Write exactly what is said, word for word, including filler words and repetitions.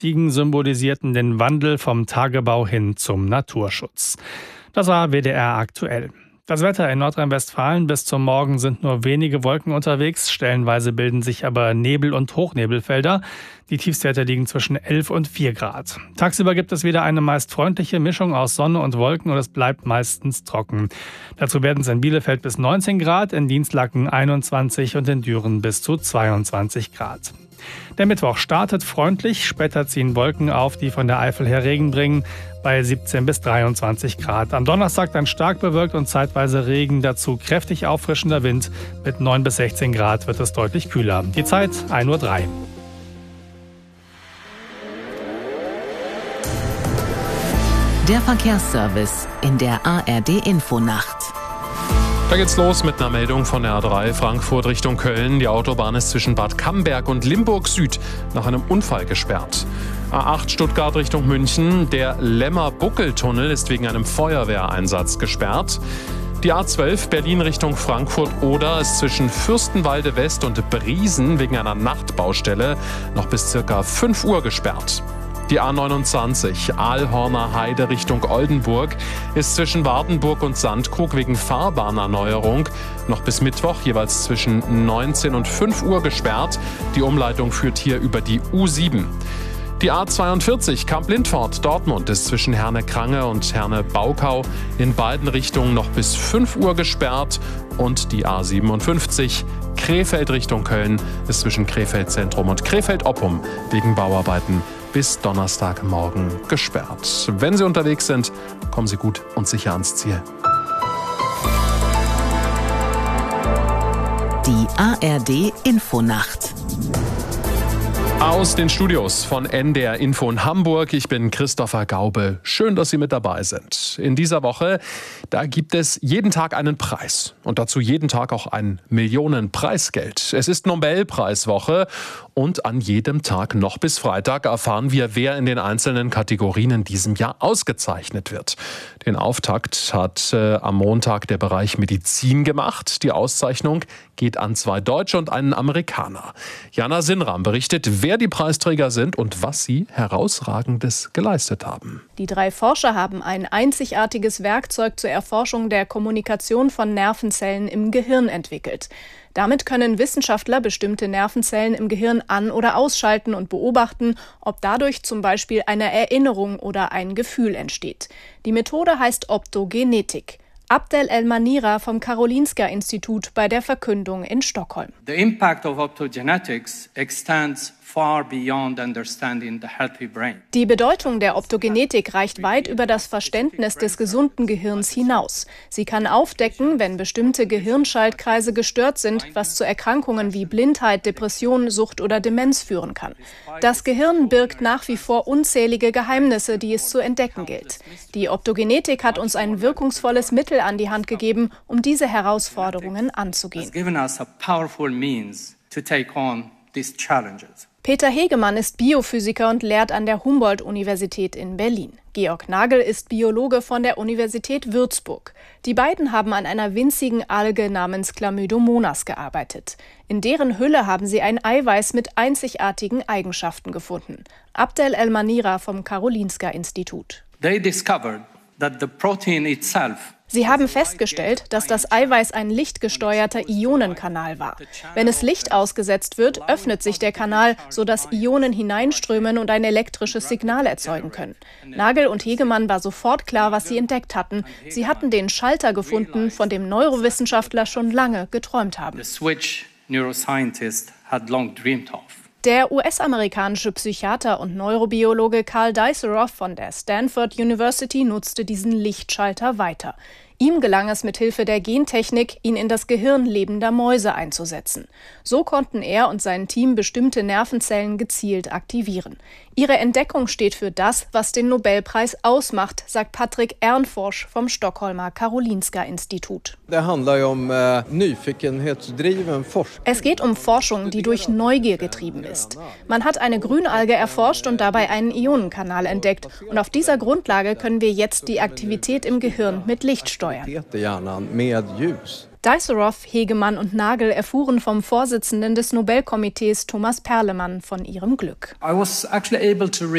Stiegen symbolisierten den Wandel vom Tagebau hin zum Naturschutz. Das war W D R aktuell. Das Wetter in Nordrhein-Westfalen: bis zum Morgen sind nur wenige Wolken unterwegs. Stellenweise bilden sich aber Nebel- und Hochnebelfelder. Die Tiefstwerte liegen zwischen elf und vier Grad. Tagsüber gibt es wieder eine meist freundliche Mischung aus Sonne und Wolken und es bleibt meistens trocken. Dazu werden es in Bielefeld bis neunzehn Grad, in Dienstlaken einundzwanzig und in Düren bis zu zweiundzwanzig Grad. Der Mittwoch startet freundlich, später ziehen Wolken auf, die von der Eifel her Regen bringen, bei siebzehn bis dreiundzwanzig Grad. Am Donnerstag dann stark bewölkt und zeitweise Regen, dazu kräftig auffrischender Wind. Mit neun bis sechzehn Grad wird es deutlich kühler. Die Zeit ein Uhr drei. Der Verkehrsservice in der A R D-Infonacht. Da geht's los mit einer Meldung von der A drei Frankfurt Richtung Köln. Die Autobahn ist zwischen Bad Camberg und Limburg Süd nach einem Unfall gesperrt. A acht Stuttgart Richtung München. Der Lemmer-Buckel-Tunnel ist wegen einem Feuerwehreinsatz gesperrt. Die A zwölf Berlin Richtung Frankfurt-Oder ist zwischen Fürstenwalde West und Briesen wegen einer Nachtbaustelle noch bis circa fünf Uhr gesperrt. Die A neunundzwanzig Aalhorner Heide Richtung Oldenburg ist zwischen Wardenburg und Sandkrug wegen Fahrbahnerneuerung noch bis Mittwoch jeweils zwischen neunzehn und fünf Uhr gesperrt. Die Umleitung führt hier über die U sieben. Die A zweiundvierzig Kamp-Lindfort Dortmund ist zwischen Herne-Krange und Herne-Baukau in beiden Richtungen noch bis fünf Uhr gesperrt. Und die A siebenundfünfzig Krefeld Richtung Köln ist zwischen Krefeld Zentrum und Krefeld-Oppum wegen Bauarbeiten bis Donnerstagmorgen gesperrt. Wenn Sie unterwegs sind, kommen Sie gut und sicher ans Ziel. Die A R D-Infonacht. Aus den Studios von N D R Info in Hamburg. Ich bin Christopher Gaube. Schön, dass Sie mit dabei sind. In dieser Woche, da gibt es jeden Tag einen Preis. Und dazu jeden Tag auch ein Millionenpreisgeld. Es ist Nobelpreiswoche. Und an jedem Tag noch bis Freitag erfahren wir, wer in den einzelnen Kategorien in diesem Jahr ausgezeichnet wird. Den Auftakt hat äh, am Montag der Bereich Medizin gemacht. Die Auszeichnung geht an zwei Deutsche und einen Amerikaner. Jana Sinram berichtet, wer die Preisträger sind und was sie Herausragendes geleistet haben. Die drei Forscher haben ein einzigartiges Werkzeug zur Erforschung der Kommunikation von Nervenzellen im Gehirn entwickelt. Damit können Wissenschaftler bestimmte Nervenzellen im Gehirn an- oder ausschalten und beobachten, ob dadurch zum Beispiel eine Erinnerung oder ein Gefühl entsteht. Die Methode heißt Optogenetik. Abdel El-Manira vom Karolinska-Institut bei der Verkündung in Stockholm. The impact of optogenetics extends far beyond understanding the healthy brain. Die Bedeutung der Optogenetik reicht weit über das Verständnis des gesunden Gehirns hinaus. Sie kann aufdecken, wenn bestimmte Gehirnschaltkreise gestört sind, was zu Erkrankungen wie Blindheit, Depression, Sucht oder Demenz führen kann. Das Gehirn birgt nach wie vor unzählige Geheimnisse, die es zu entdecken gilt. Die Optogenetik hat uns ein wirkungsvolles Mittel an die Hand gegeben, um diese Herausforderungen anzugehen. Peter Hegemann ist Biophysiker und lehrt an der Humboldt-Universität in Berlin. Georg Nagel ist Biologe von der Universität Würzburg. Die beiden haben an einer winzigen Alge namens Chlamydomonas gearbeitet. In deren Hülle haben sie ein Eiweiß mit einzigartigen Eigenschaften gefunden. Abdel El-Manira vom Karolinska-Institut. They discovered that the protein itself Sie haben festgestellt, dass das Eiweiß ein lichtgesteuerter Ionenkanal war. Wenn es Licht ausgesetzt wird, öffnet sich der Kanal, sodass Ionen hineinströmen und ein elektrisches Signal erzeugen können. Nagel und Hegemann war sofort klar, was sie entdeckt hatten. Sie hatten den Schalter gefunden, von dem Neurowissenschaftler schon lange geträumt haben. The switch neuroscientists had long dreamed of. Der U S-amerikanische Psychiater und Neurobiologe Karl Diceroff von der Stanford University nutzte diesen Lichtschalter weiter. Ihm gelang es mit Hilfe der Gentechnik, ihn in das Gehirn lebender Mäuse einzusetzen. So konnten er und sein Team bestimmte Nervenzellen gezielt aktivieren. Ihre Entdeckung steht für das, was den Nobelpreis ausmacht, sagt Patrick Ernforsch vom Stockholmer Karolinska-Institut. Es geht um Forschung, die durch Neugier getrieben ist. Man hat eine Grünalge erforscht und dabei einen Ionenkanal entdeckt. Und auf dieser Grundlage können wir jetzt die Aktivität im Gehirn mit Licht steuern. Diceroff, Hegemann und Nagel erfuhren vom Vorsitzenden des Nobelkomitees Thomas Perlmann von ihrem Glück.